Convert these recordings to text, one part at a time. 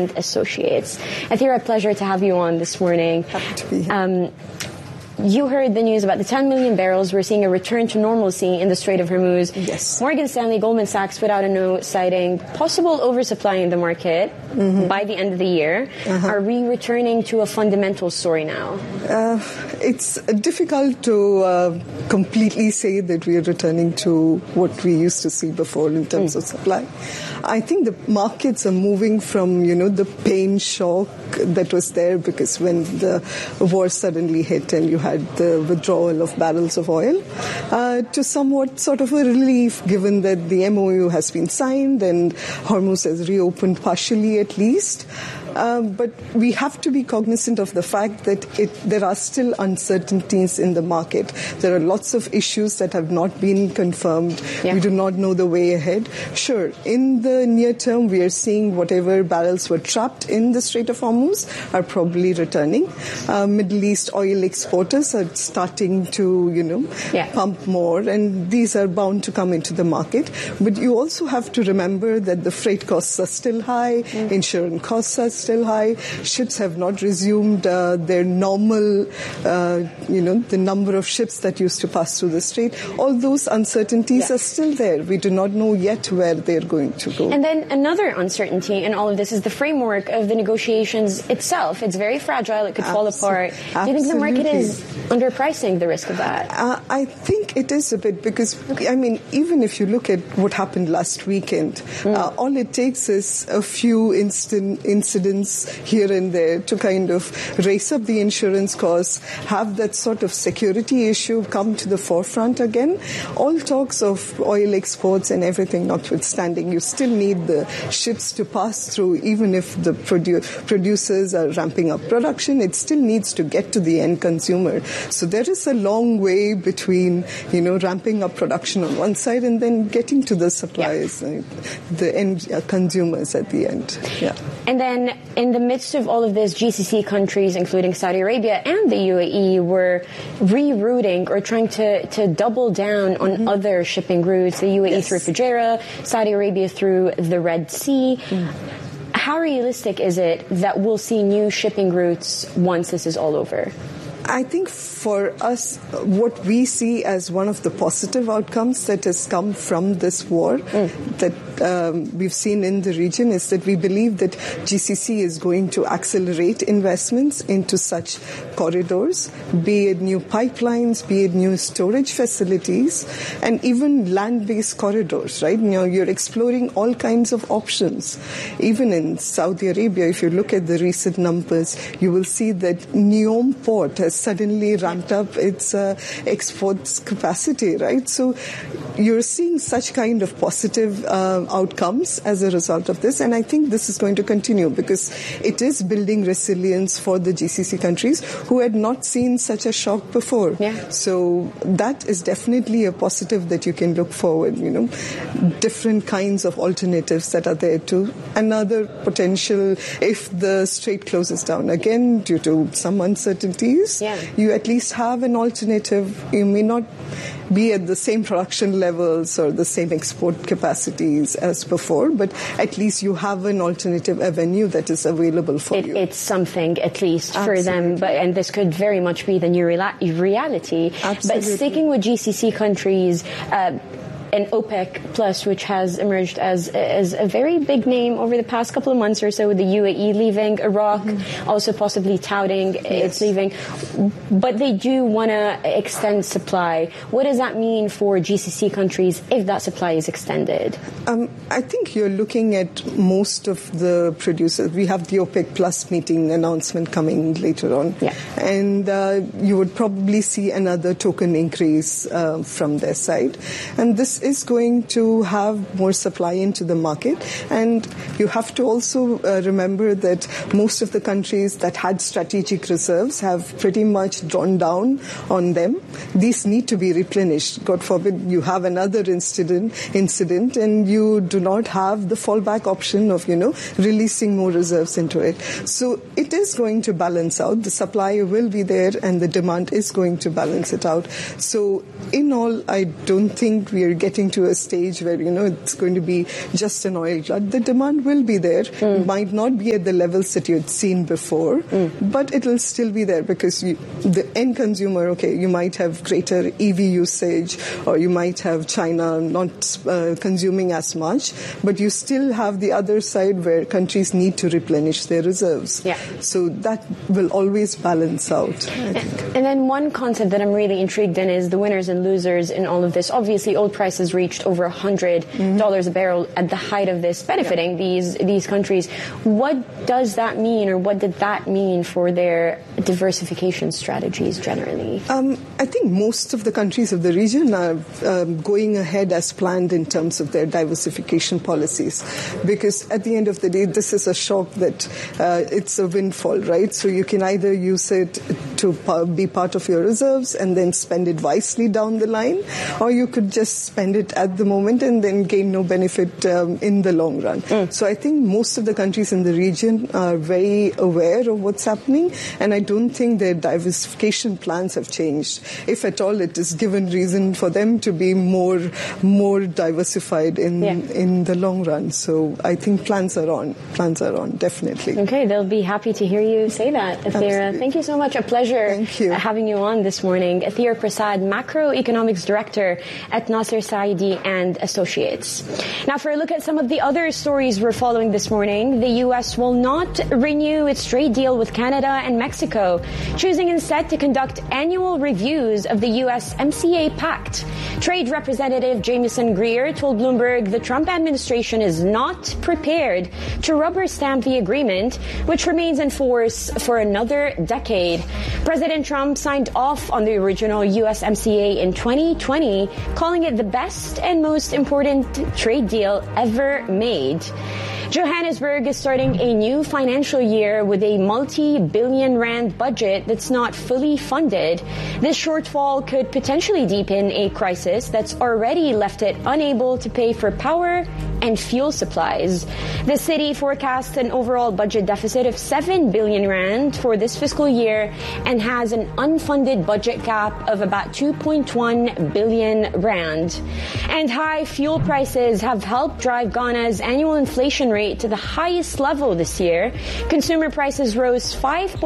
and Associates. Athira, a pleasure to have you on this morning. Happy to be here. You heard the news about the 10 million barrels. We're seeing a return to normalcy in the Strait of Hormuz. Yes. Morgan Stanley, Goldman Sachs put out a note citing possible oversupply in the market by the end of the year. Are we returning to a fundamental story now? It's difficult to completely say that we are returning to what we used to see before in terms of supply. I think the markets are moving from, the pain shock that was there because when the war suddenly hit and you had the withdrawal of barrels of oil, to somewhat sort of a relief given that the MOU has been signed and Hormuz has reopened partially at least. But we have to be cognizant of the fact that there are still uncertainties in the market. There are lots of issues that have not been confirmed. Yeah. We do not know the way ahead. Sure, in the near term, we are seeing whatever barrels were trapped in the Strait of Hormuz are probably returning. Middle East oil exporters are starting to, pump more, and these are bound to come into the market. But you also have to remember that the freight costs are still high, insurance costs are still high. Ships have not resumed their normal, the number of ships that used to pass through the strait. All those uncertainties are still there. We do not know yet where they're going to go. And then another uncertainty in all of this is the framework of the negotiations itself. It's very fragile. It could fall apart. Do you think the market is underpricing the risk of that? I think it is a bit because, even if you look at what happened last weekend, all it takes is a few incidents here and there to kind of raise up the insurance costs, have that sort of security issue come to the forefront again. All talks of oil exports and everything notwithstanding, you still need the ships to pass through. Even if the producers are ramping up production, it still needs to get to the end consumer. So there is a long way between, ramping up production on one side and then getting to the suppliers, the end consumers at the end. Yeah. And then in the midst of all of this, GCC countries, including Saudi Arabia and the UAE, were rerouting or trying to double down on other shipping routes. The UAE through Fujairah, Saudi Arabia through the Red Sea. How realistic is it that we'll see new shipping routes once this is all over? I think for us, what we see as one of the positive outcomes that has come from this war that we've seen in the region is that we believe that GCC is going to accelerate investments into such corridors, be it new pipelines, be it new storage facilities, and even land-based corridors, right? You're exploring all kinds of options. Even in Saudi Arabia, if you look at the recent numbers, you will see that Neom Port has suddenly ramped up its exports capacity, right? So you're seeing such kind of positive outcomes as a result of this, and I think this is going to continue because it is building resilience for the GCC countries who had not seen such a shock before. Yeah. So that is definitely a positive that you can look forward, different kinds of alternatives that are there too. Another potential, if the strait closes down again due to some uncertainties, you at least have an alternative. You may not be at the same production levels or the same export capacities as before, but at least you have an alternative avenue that is available for you. It's something at least for them, and this could very much be the new reality. Absolutely. But sticking with GCC countries, and OPEC Plus, which has emerged as a very big name over the past couple of months or so, with the UAE leaving, Iraq also possibly touting it's leaving. But they do want to extend supply. What does that mean for GCC countries if that supply is extended? I think you're looking at most of the producers. We have the OPEC Plus meeting announcement coming later on. Yeah. And you would probably see another token increase from their side. And this is going to have more supply into the market. And you have to also remember that most of the countries that had strategic reserves have pretty much drawn down on them. These need to be replenished. God forbid you have another incident and you do not have the fallback option of, releasing more reserves into it. So it is going to balance out. The supply will be there and the demand is going to balance it out. So in all, I don't think we are getting getting to a stage where, it's going to be just an oil glut. The demand will be there. It might not be at the levels that you had seen before, but it will still be there because the end consumer, you might have greater EV usage, or you might have China not consuming as much, but you still have the other side where countries need to replenish their reserves. Yeah. So that will always balance out. And then one concept that I'm really intrigued in is the winners and losers in all of this. Obviously, oil prices reached over $100 a barrel at the height of this, benefiting these countries. What does that mean, or what did that mean for their diversification strategies generally? I think most of the countries of the region are going ahead as planned in terms of their diversification policies, because at the end of the day, this is a shock that it's a windfall, right? So you can either use it to be part of your reserves and then spend it wisely down the line, or you could just spend it at the moment and then gain no benefit in the long run. So I think most of the countries in the region are very aware of what's happening, and I don't think their diversification plans have changed. If at all, it is given reason for them to be more diversified in the long run. So I think plans are on, definitely. Okay, they'll be happy to hear you say that, Athira. Thank you so much. A pleasure having you on this morning. Athira Prasad, Macroeconomics Director at Nasser Saidi and Associates. Now, for a look at some of the other stories we're following this morning, the U.S. will not renew its trade deal with Canada and Mexico, choosing instead to conduct annual reviews of the USMCA Pact. Trade Representative Jamieson Greer told Bloomberg the Trump administration is not prepared to rubber stamp the agreement, which remains in force for another decade. President Trump signed off on the original USMCA in 2020, calling it the best and most important trade deal ever made. Johannesburg is starting a new financial year with a multi-billion rand budget that's not fully funded. This shortfall could potentially deepen a crisis that's already left it unable to pay for power and fuel supplies. The city forecasts an overall budget deficit of 7 billion rand for this fiscal year and has an unfunded budget gap of about 2.1 billion rand. And high fuel prices have helped drive Ghana's annual inflation rate to the highest level this year. Consumer prices rose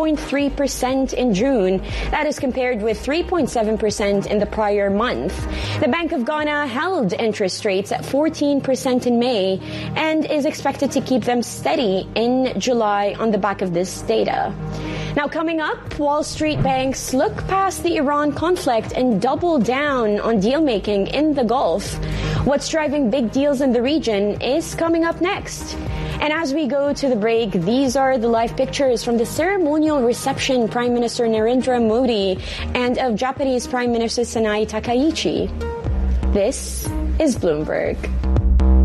5.3% in June. That is compared with 3.7% in the prior month. The Bank of Ghana held interest rates at 14% in May and is expected to keep them steady in July on the back of this data. Now, coming up, Wall Street banks look past the Iran conflict and double down on deal-making in the Gulf. What's driving big deals in the region is coming up next. And as we go to the break, these are the live pictures from the ceremonial reception Prime Minister Narendra Modi and of Japanese Prime Minister Sanae Takaichi. This is Bloomberg.